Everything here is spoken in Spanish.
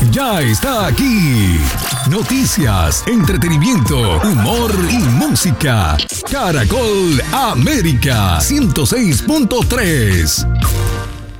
ya está aquí. Noticias, entretenimiento, humor y música. Caracol América 106.3.